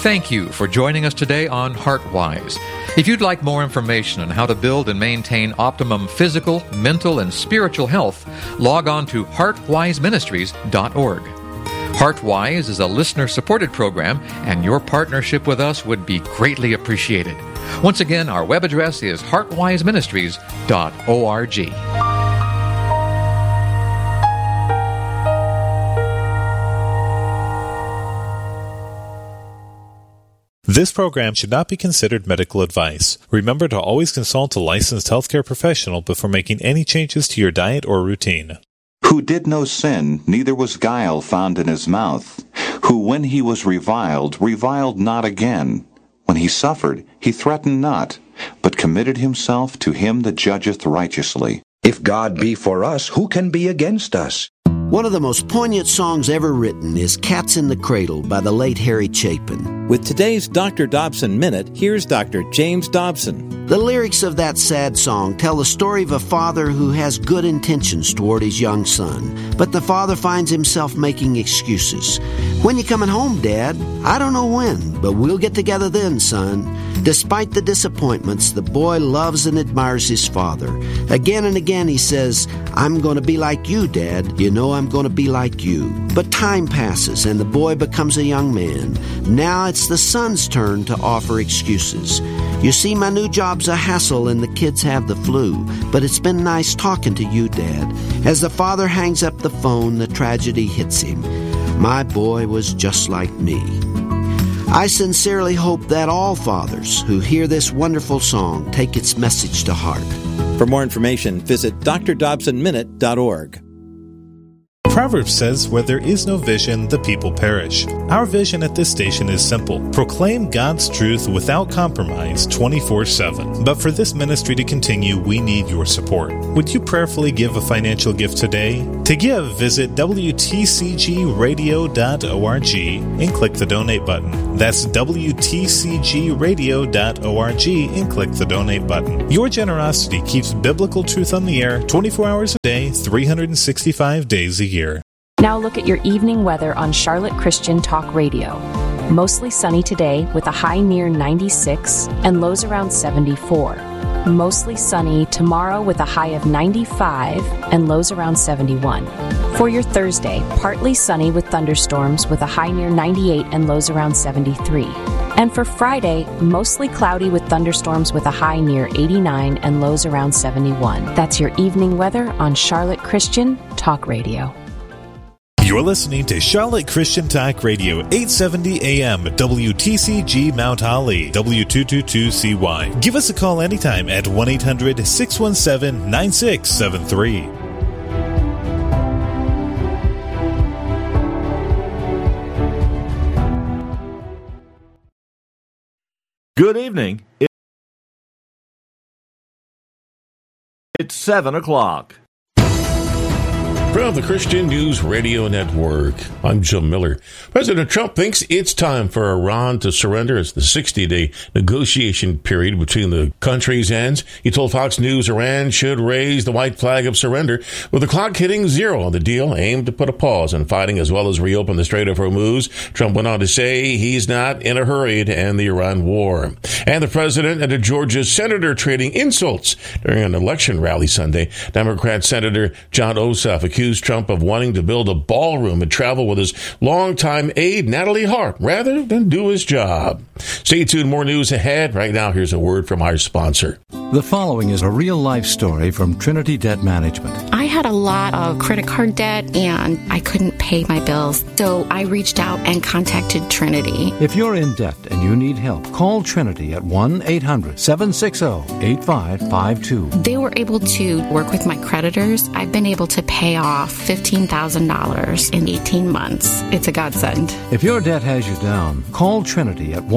Thank you for joining us today on HeartWise. If you'd like more information on how to build and maintain optimum physical, mental, and spiritual health, log on to heartwiseministries.org. HeartWise is a listener-supported program, and your partnership with us would be greatly appreciated. Once again, our web address is heartwiseministries.org. This program should not be considered medical advice. Remember to always consult a licensed healthcare professional before making any changes to your diet or routine. Who did no sin, neither was guile found in his mouth. Who, when he was reviled, reviled not again. When he suffered, he threatened not, but committed himself to him that judgeth righteously. If God be for us, who can be against us? One of the most poignant songs ever written is Cats in the Cradle by the late Harry Chapin. With today's Dr. Dobson Minute, here's Dr. James Dobson. The lyrics of that sad song tell the story of a father who has good intentions toward his young son, but the father finds himself making excuses. When you coming home, Dad? I don't know when, but we'll get together then, son. Despite the disappointments, the boy loves and admires his father. Again and again he says, I'm going to be like you, Dad. You know I'm going to be like you. But time passes and the boy becomes a young man. Now it's the son's turn to offer excuses. You see, my new job's a hassle and the kids have the flu, but it's been nice talking to you, Dad. As the father hangs up the phone, the tragedy hits him. My boy was just like me. I sincerely hope that all fathers who hear this wonderful song take its message to heart. For more information, visit drdobsonminute.org. Proverbs says, where there is no vision, the people perish. Our vision at this station is simple. Proclaim God's truth without compromise 24/7. But for this ministry to continue, we need your support. Would you prayerfully give a financial gift today? To give, visit WTCGradio.org and click the donate button. That's WTCGradio.org and click the donate button. Your generosity keeps biblical truth on the air 24 hours a day, 365 days a year. Now look at your evening weather on Charlotte Christian Talk Radio. Mostly sunny today with a high near 96 and lows around 74. Mostly sunny tomorrow with a high of 95 and lows around 71. For your Thursday, partly sunny with thunderstorms with a high near 98 and lows around 73. And for Friday, mostly cloudy with thunderstorms with a high near 89 and lows around 71. That's your evening weather on Charlotte Christian Talk Radio. You're listening to Charlotte Christian Talk Radio, 870 AM, WTCG Mount Holly, W222CY. Give us a call anytime at 1-800-617-9673. Good evening. It's 7 o'clock. From the Christian News Radio Network, I'm Jim Miller. President Trump thinks it's time for Iran to surrender as the 60-day negotiation period between the countries ends. He told Fox News Iran should raise the white flag of surrender, with the clock hitting zero on the deal aimed to put a pause in fighting as well as reopen the Strait of Hormuz. Trump went on to say he's not in a hurry to end the Iran war. And the president and a Georgia senator trading insults during an election rally Sunday. Democrat Senator John Ossoff accused Trump of wanting to build a ballroom and travel with his longtime aide, Natalie Harp, rather than do his job. Stay tuned, more news ahead. Right now, here's a word from our sponsor. The following is a real-life story from Trinity Debt Management. I had a lot of credit card debt, and I couldn't pay my bills, so I reached out and contacted Trinity. If you're in debt and you need help, call Trinity at 1-800-760-8552. They were able to work with my creditors. I've been able to pay off $15,000 in 18 months. It's a godsend. If your debt has you down, call Trinity at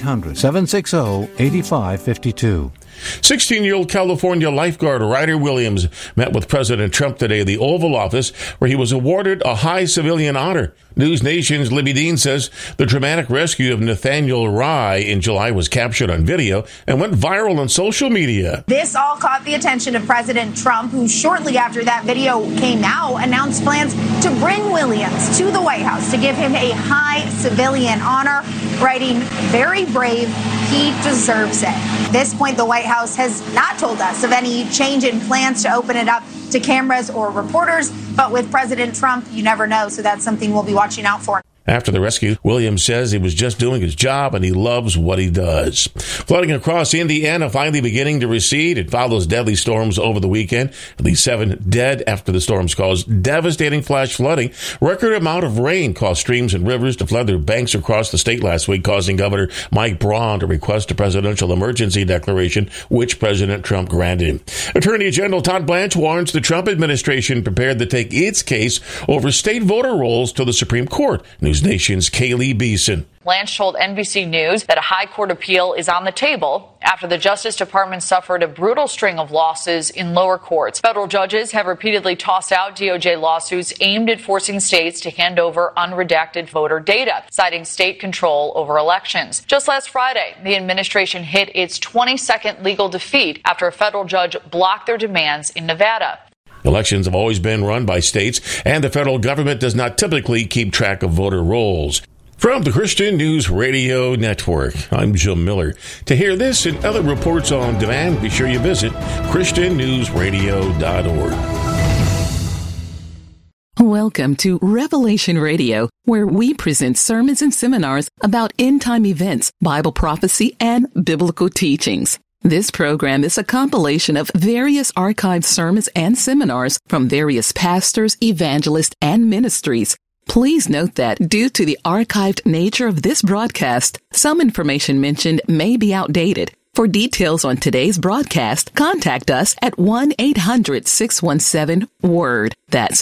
1-800-760-8552. 16-year-old California lifeguard Ryder Williams met with President Trump today at the Oval Office, where he was awarded a high civilian honor. News Nation's Libby Dean says the dramatic rescue of Nathaniel Rye in July was captured on video and went viral on social media. This all caught the attention of President Trump, who shortly after that video came out announced plans to bring Williams to the White House to give him a high civilian honor. writing, "Very brave, he deserves it." At this point, the White House has not told us of any change in plans to open it up to cameras or reporters, but with President Trump, you never know, so that's something we'll be watching out for. After the rescue, Williams says he was just doing his job and he loves what he does. Flooding across Indiana finally beginning to recede. It follows deadly storms over the weekend. At least 7 dead after the storms caused devastating flash flooding. Record amount of rain caused streams and rivers to flood their banks across the state last week, causing Governor Mike Braun to request a presidential emergency declaration, which President Trump granted. Attorney General Todd Blanche warns the Trump administration prepared to take its case over state voter rolls to the Supreme Court. News Nation's Kaylee Beeson. Blanche told NBC News that a high court appeal is on the table after the Justice Department suffered a brutal string of losses in lower courts. Federal judges have repeatedly tossed out DOJ lawsuits aimed at forcing states to hand over unredacted voter data, citing state control over elections. Just last Friday, the administration hit its 22nd legal defeat after a federal judge blocked their demands in Nevada. Elections have always been run by states, and the federal government does not typically keep track of voter rolls. From the Christian News Radio Network, I'm Jim Miller. To hear this and other reports on demand, be sure you visit ChristianNewsRadio.org. Welcome to Revelation Radio, where we present sermons and seminars about end-time events, Bible prophecy, and biblical teachings. This program is a compilation of various archived sermons and seminars from various pastors, evangelists, and ministries. Please note that due to the archived nature of this broadcast, some information mentioned may be outdated. For details on today's broadcast, contact us at 1-800-617-WORD. That's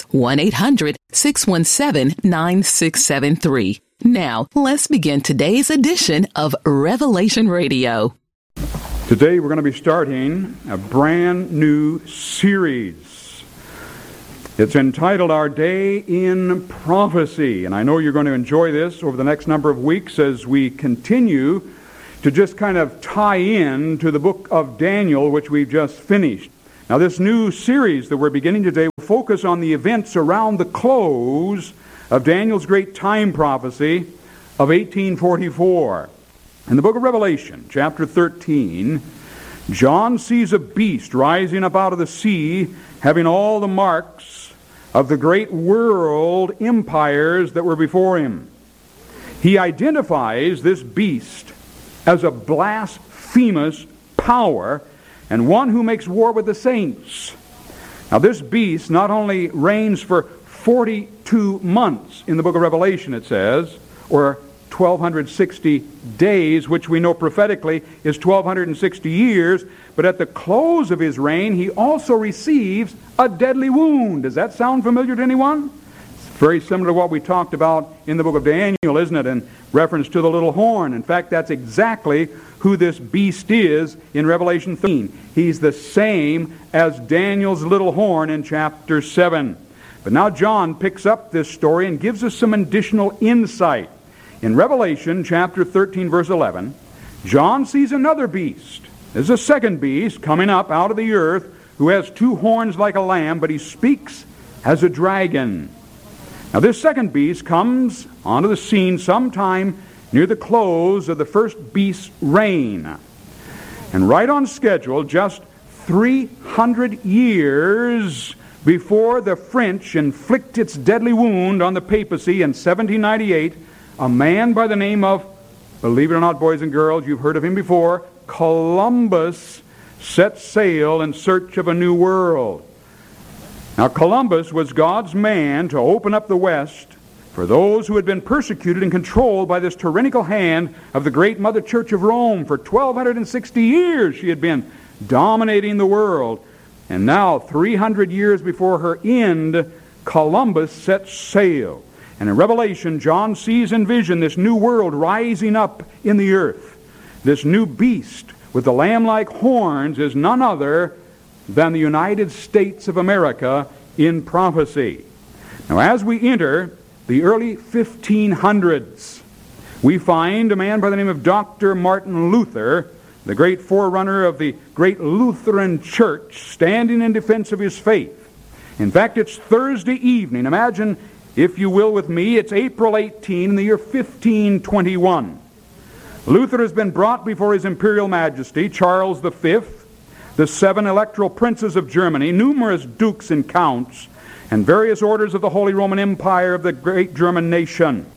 1-800-617-9673. Now, let's begin today's edition of Revelation Radio. Today we're going to be starting a brand new series. It's entitled Our Day in Prophecy, and I know you're going to enjoy this over the next number of weeks as we continue to just kind of tie in to the book of Daniel, which we've just finished. Now this new series that we're beginning today will focus on the events around the close of Daniel's great time prophecy of 1844. In the book of Revelation, chapter 13, John sees a beast rising up out of the sea, having all the marks of the great world empires that were before him. He identifies this beast as a blasphemous power and one who makes war with the saints. Now this beast not only reigns for 42 months in the book of Revelation, it says, or 1,260 days, which we know prophetically is 1,260 years, but at the close of his reign, he also receives a deadly wound. Does that sound familiar to anyone? It's very similar to what we talked about in the book of Daniel, isn't it, in reference to the little horn. In fact, that's exactly who this beast is in Revelation 13. He's the same as Daniel's little horn in chapter 7. But now John picks up this story and gives us some additional insight. In Revelation chapter 13, verse 11, John sees another beast. There's a second beast coming up out of the earth who has 2 horns like a lamb, but he speaks as a dragon. Now this second beast comes onto the scene sometime near the close of the first beast's reign. And right on schedule, just 300 years before the French inflict its deadly wound on the papacy in 1798, a man by the name of, believe it or not, boys and girls, you've heard of him before, Columbus, set sail in search of a new world. Now Columbus was God's man to open up the West for those who had been persecuted and controlled by this tyrannical hand of the great Mother Church of Rome. For 1,260 years she had been dominating the world. And now, 300 years before her end, Columbus sets sail. And in Revelation, John sees in vision this new world rising up in the earth. This new beast with the lamb-like horns is none other than the United States of America in prophecy. Now, as we enter the early 1500s, we find a man by the name of Dr. Martin Luther, the great forerunner of the great Lutheran Church, standing in defense of his faith. In fact, it's Thursday evening. Imagine, if you will, with me, it's April 18 in the year 1521. Luther has been brought before His Imperial Majesty, Charles V, the 7 electoral princes of Germany, numerous dukes and counts, and various orders of the Holy Roman Empire of the great German nation.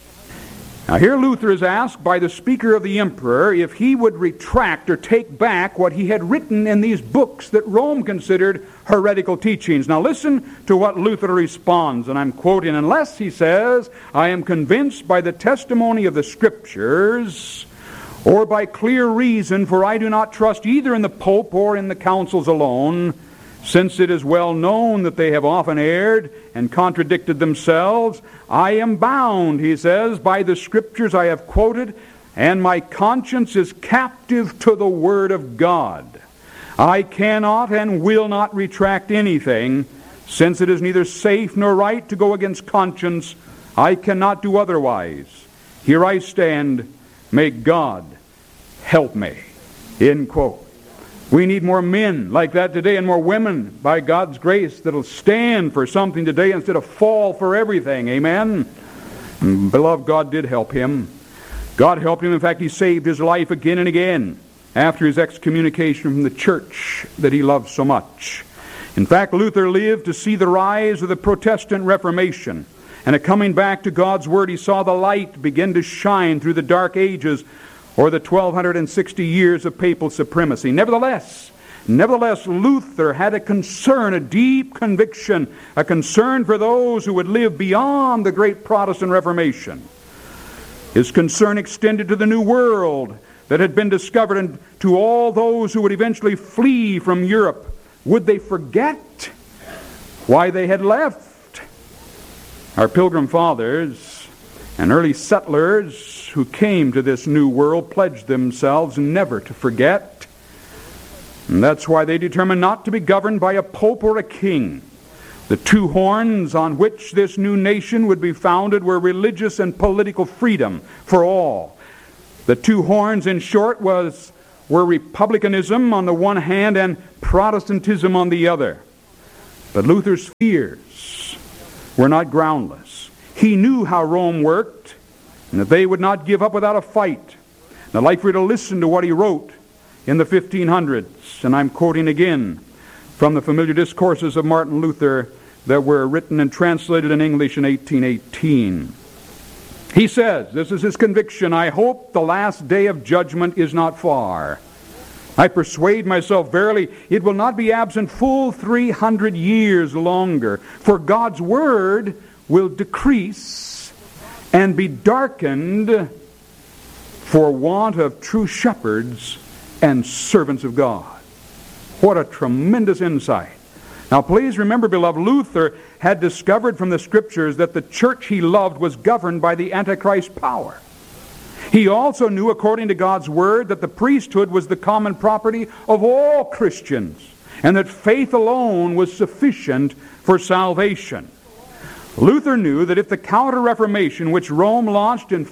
Now here Luther is asked by the speaker of the emperor if he would retract or take back what he had written in these books that Rome considered heretical teachings. Now listen to what Luther responds, and I'm quoting, "Unless," he says, "I am convinced by the testimony of the Scriptures or by clear reason, for I do not trust either in the Pope or in the councils alone, since it is well known that they have often erred and contradicted themselves. I am bound," he says, "by the Scriptures I have quoted, and my conscience is captive to the Word of God. I cannot and will not retract anything, since it is neither safe nor right to go against conscience. I cannot do otherwise. Here I stand. May God help me." End quote. We need more men like that today, and more women, by God's grace, that'll stand for something today instead of fall for everything. Amen? And beloved, God did help him. God helped him. In fact, He saved his life again and again after his excommunication from the church that he loved so much. In fact, Luther lived to see the rise of the Protestant Reformation. And a coming back to God's Word, he saw the light begin to shine through the dark ages, or the 1260 years of papal supremacy. Nevertheless, Luther had a concern, a deep conviction, a concern for those who would live beyond the great Protestant Reformation. His concern extended to the new world that had been discovered, and to all those who would eventually flee from Europe. Would they forget why they had left? Our Pilgrim Fathers and early settlers who came to this new world pledged themselves never to forget. And that's why they determined not to be governed by a pope or a king. The two horns on which this new nation would be founded were religious and political freedom for all. The two horns, in short, were republicanism on the one hand and Protestantism on the other. But Luther's fears were not groundless. He knew how Rome worked, and that they would not give up without a fight. And I'd like for you to listen to what he wrote in the 1500s, and I'm quoting again from the familiar discourses of Martin Luther that were written and translated in English in 1818. He says, this is his conviction, "I hope the last day of judgment is not far. I persuade myself, verily, it will not be absent full 300 years longer, for God's word will decrease and be darkened for want of true shepherds and servants of God." What a tremendous insight. Now please remember, beloved, Luther had discovered from the Scriptures that the church he loved was governed by the Antichrist power. He also knew, according to God's Word, that the priesthood was the common property of all Christians, and that faith alone was sufficient for salvation. Luther knew that if the Counter-Reformation, which Rome launched in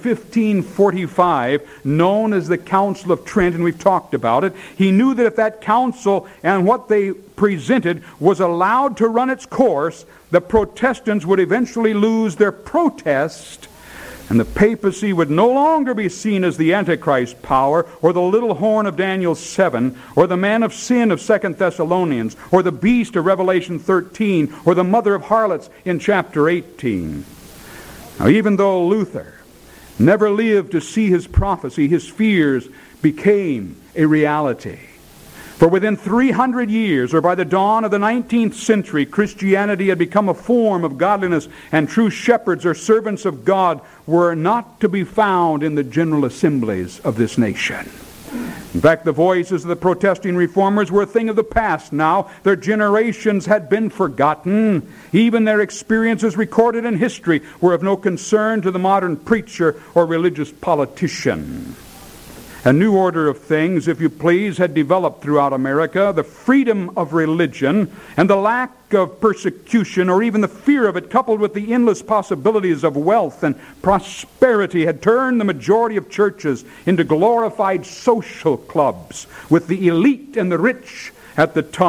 1545, known as the Council of Trent, and we've talked about it, he knew that if that council and what they presented was allowed to run its course, the Protestants would eventually lose their protest, and the papacy would no longer be seen as the Antichrist power, or the little horn of Daniel 7, or the man of sin of 2 Thessalonians, or the beast of Revelation 13, or the mother of harlots in chapter 18. Now, even though Luther never lived to see his prophecy, his fears became a reality. For within 300 years, or by the dawn of the 19th century, Christianity had become a form of godliness, and true shepherds or servants of God were not to be found in the general assemblies of this nation. In fact, the voices of the protesting reformers were a thing of the past now. Their generations had been forgotten. Even their experiences recorded in history were of no concern to the modern preacher or religious politician. A new order of things, if you please, had developed throughout America. The freedom of religion and the lack of persecution, or even the fear of it, coupled with the endless possibilities of wealth and prosperity, had turned the majority of churches into glorified social clubs with the elite and the rich at the top.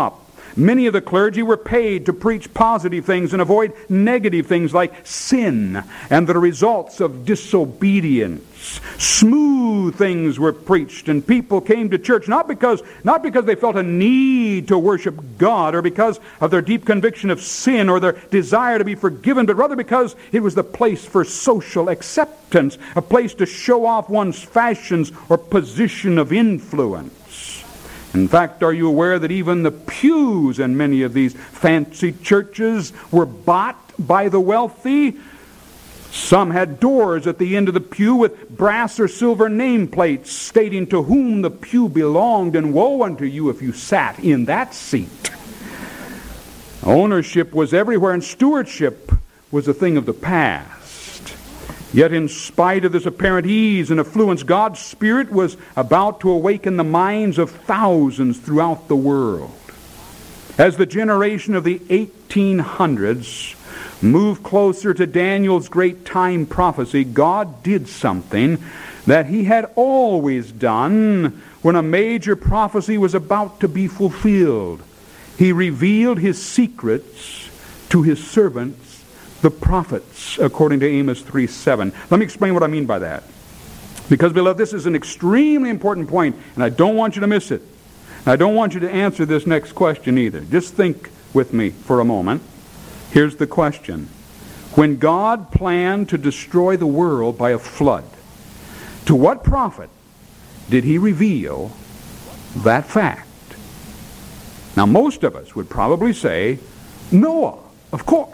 Many of the clergy were paid to preach positive things and avoid negative things like sin and the results of disobedience. Smooth things were preached, and people came to church not because they felt a need to worship God or because of their deep conviction of sin or their desire to be forgiven, but rather because it was the place for social acceptance, a place to show off one's fashions or position of influence. In fact, are you aware that even the pews in many of these fancy churches were bought by the wealthy? Some had doors at the end of the pew with brass or silver nameplates stating to whom the pew belonged, and woe unto you if you sat in that seat. Ownership was everywhere, and stewardship was a thing of the past. Yet in spite of this apparent ease and affluence, God's Spirit was about to awaken the minds of thousands throughout the world. As the generation of the 1800s moved closer to Daniel's great time prophecy, God did something that He had always done when a major prophecy was about to be fulfilled. He revealed His secrets to His servants, the prophets, according to Amos 3:7. Let me explain what I mean by that. Because, beloved, this is an extremely important point, and I don't want you to miss it. I don't want you to answer this next question either. Just think with me for a moment. Here's the question. When God planned to destroy the world by a flood, to what prophet did He reveal that fact? Now, most of us would probably say, Noah, of course.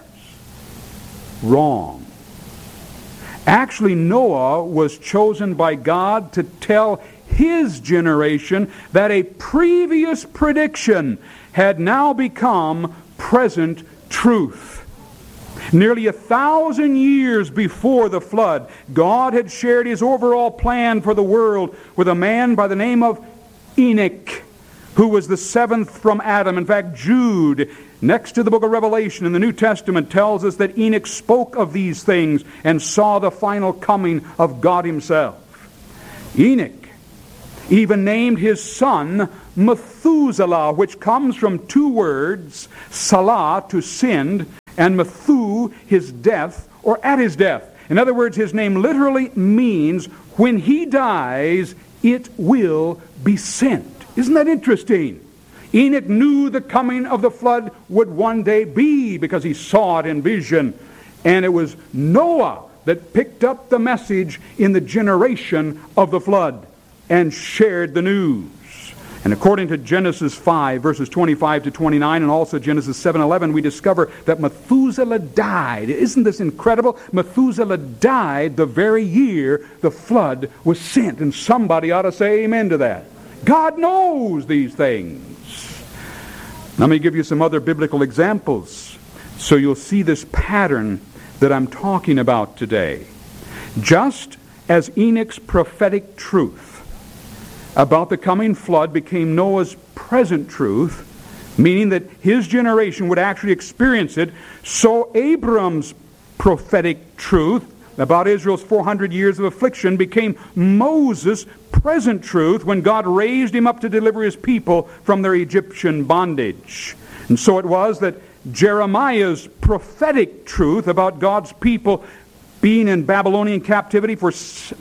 Wrong. Actually, Noah was chosen by God to tell his generation that a previous prediction had now become present truth. Nearly 1,000 years before the flood, God had shared His overall plan for the world with a man by the name of Enoch, who was the seventh from Adam. In fact, Jude, next to the book of Revelation in the New Testament, tells us that Enoch spoke of these things and saw the final coming of God Himself. Enoch even named his son Methuselah, which comes from two words, Salah, to sinned, and Methu, his death, or at his death. In other words, his name literally means, when he dies, it will be sent. Isn't that interesting? Enoch knew the coming of the flood would one day be because he saw it in vision. And it was Noah that picked up the message in the generation of the flood and shared the news. And according to Genesis 5, verses 25 to 29, and also Genesis 7:11, we discover that Methuselah died. Isn't this incredible? Methuselah died the very year the flood was sent. And somebody ought to say amen to that. God knows these things. Let me give you some other biblical examples so you'll see this pattern that I'm talking about today. Just as Enoch's prophetic truth about the coming flood became Noah's present truth, meaning that his generation would actually experience it, so Abram's prophetic truth about Israel's 400 years of affliction became Moses' present truth when God raised him up to deliver His people from their Egyptian bondage. And so it was that Jeremiah's prophetic truth about God's people being in Babylonian captivity for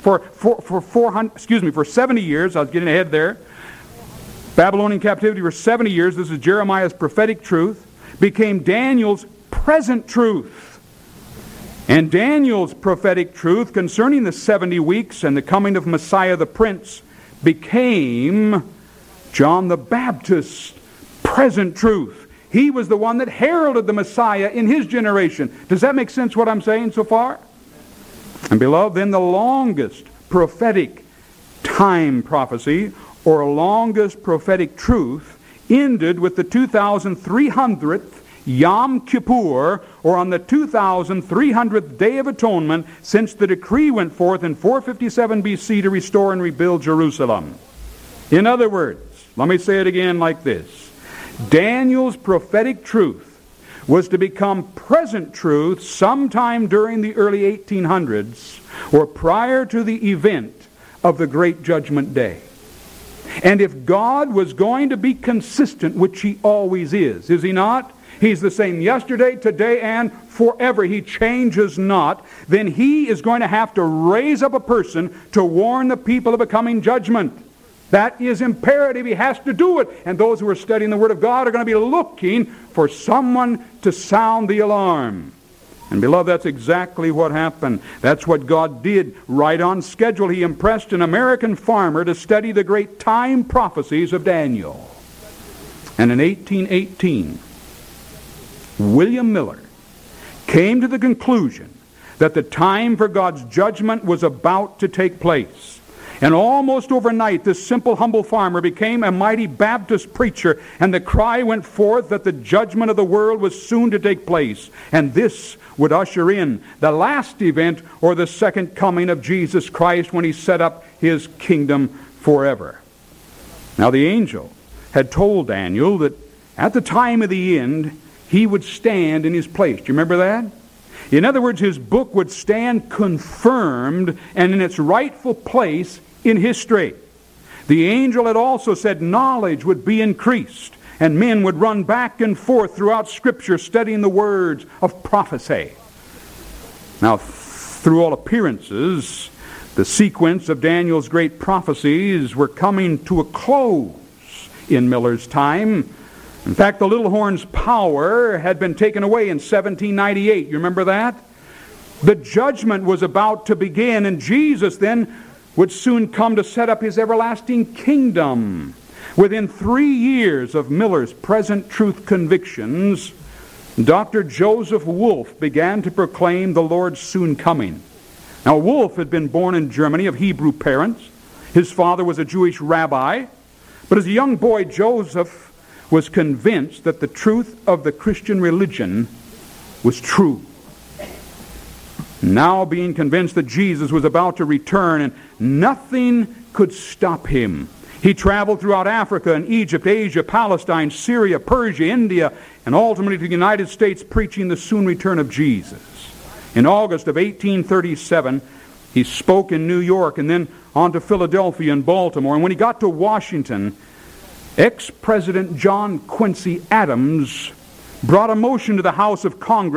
70 years. I was getting ahead there. Babylonian captivity for 70 years. This is Jeremiah's prophetic truth. Became Daniel's present truth. And Daniel's prophetic truth concerning the 70 weeks and the coming of Messiah the Prince became John the Baptist's present truth. He was the one that heralded the Messiah in his generation. Does that make sense what I'm saying so far? And beloved, then the longest prophetic time prophecy or longest prophetic truth ended with the 2,300th Yom Kippur, or on the 2,300th Day of Atonement, since the decree went forth in 457 BC to restore and rebuild Jerusalem. In other words, let me say it again like this. Daniel's prophetic truth was to become present truth sometime during the early 1800s or prior to the event of the Great Judgment Day. And if God was going to be consistent, which He always is He not? He's the same yesterday, today, and forever. He changes not. Then He is going to have to raise up a person to warn the people of a coming judgment. That is imperative. He has to do it. And those who are studying the Word of God are going to be looking for someone to sound the alarm. And beloved, that's exactly what happened. That's what God did. Right on schedule, He impressed an American farmer to study the great time prophecies of Daniel. And in 1818, William Miller came to the conclusion that the time for God's judgment was about to take place. And almost overnight, this simple, humble farmer became a mighty Baptist preacher, and the cry went forth that the judgment of the world was soon to take place. And this would usher in the last event, or the second coming of Jesus Christ, when He set up His kingdom forever. Now the angel had told Daniel that at the time of the end, he would stand in his place. Do you remember that? In other words, his book would stand confirmed and in its rightful place in history. The angel had also said knowledge would be increased, and men would run back and forth throughout Scripture studying the words of prophecy. Now, through all appearances, the sequence of Daniel's great prophecies were coming to a close in Miller's time. In fact, the little horn's power had been taken away in 1798. You remember that? The judgment was about to begin, and Jesus then would soon come to set up His everlasting kingdom. Within 3 years of Miller's present truth convictions, Dr. Joseph Wolf began to proclaim the Lord's soon coming. Now, Wolf had been born in Germany of Hebrew parents. His father was a Jewish rabbi. But as a young boy, Joseph was convinced that the truth of the Christian religion was true. Now being convinced that Jesus was about to return, and nothing could stop him, he traveled throughout Africa and Egypt, Asia, Palestine, Syria, Persia, India, and ultimately to the United States, preaching the soon return of Jesus. In August of 1837, he spoke in New York and then on to Philadelphia and Baltimore. And when he got to Washington, ex-President John Quincy Adams brought a motion to the House of Congress